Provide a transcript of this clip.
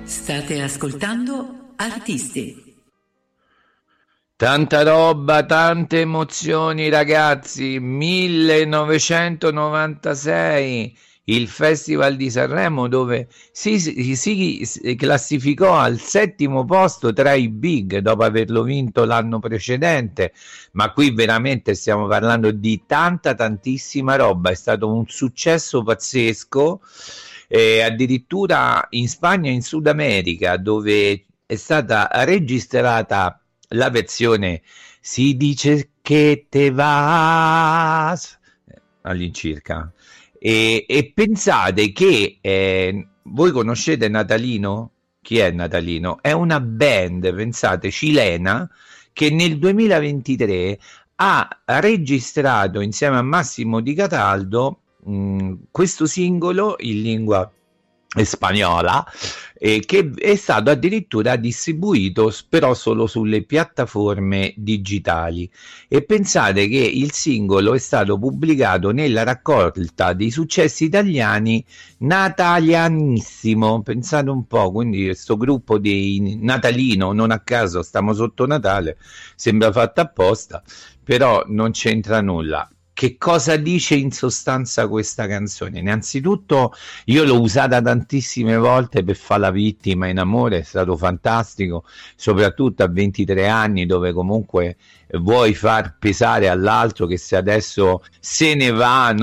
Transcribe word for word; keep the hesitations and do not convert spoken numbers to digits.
State ascoltando Artisti. Tanta roba, tante emozioni, ragazzi. millenovecentonovantasei, il Festival di Sanremo, dove si, si, si classificò al settimo posto tra i big dopo averlo vinto l'anno precedente. Ma qui veramente stiamo parlando di tanta tantissima roba. È stato un successo pazzesco, eh, addirittura in Spagna e in Sud America, dove è stata registrata la versione Si dice che te vas all'incirca, e, e pensate che eh, voi conoscete Natalino? Chi è Natalino? È una band, pensate, cilena, che nel duemilaventitré ha registrato insieme a Massimo Di Cataldo mh, questo singolo in lingua spagnola, eh, che è stato addirittura distribuito però solo sulle piattaforme digitali. E pensate che il singolo è stato pubblicato nella raccolta dei successi italiani Natalianissimo, pensate un po', quindi questo gruppo di Natalino, non a caso stiamo sotto Natale, sembra fatto apposta, però non c'entra nulla. Che cosa dice in sostanza questa canzone? Innanzitutto io l'ho usata tantissime volte per fare la vittima in amore, è stato fantastico, soprattutto a ventitré anni, dove comunque vuoi far pesare all'altro che se adesso se ne va